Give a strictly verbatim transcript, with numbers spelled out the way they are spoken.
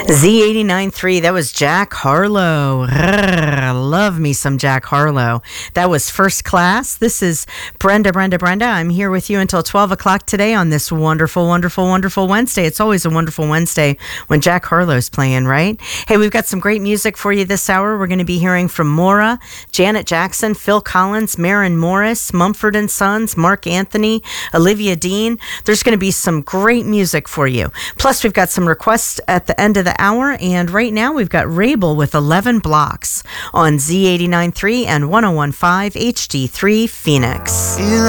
Z eighty-nine point three, that was Jack Harlow. Rrr, love me some Jack Harlow. That was First Class. This is Brenda, Brenda, Brenda. I'm here with you until twelve o'clock today on this wonderful, wonderful, wonderful Wednesday. It's always a wonderful Wednesday when Jack Harlow's playing, right? Hey, we've got some great music for you this hour. We're going to be hearing from Maura, Janet Jackson, Phil Collins, Maren Morris, Mumford and Sons, Mark Anthony, Olivia Dean. There's going to be some great music for you. Plus, we've got some requests at the end of the hour, and right now we've got Rabel with eleven blocks on Z eighty-nine point three and one oh one point five H D three Phoenix.